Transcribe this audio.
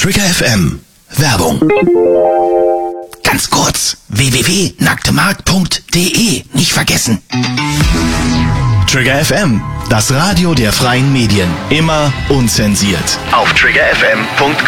Trigger FM. Werbung. Ganz kurz. www.nacktemarkt.de. Nicht vergessen. Trigger FM. Das Radio der freien Medien. Immer unzensiert. Auf triggerfm.com.